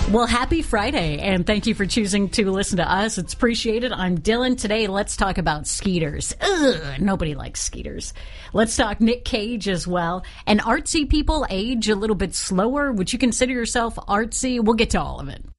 Well, happy Friday, and thank you for choosing to listen to us. It's appreciated. I'm Dylan. Today, let's talk about skeeters. Ugh, nobody likes skeeters. Let's talk Nick Cage as well. And artsy people age a little bit slower. Would you consider yourself artsy? We'll get to all of it.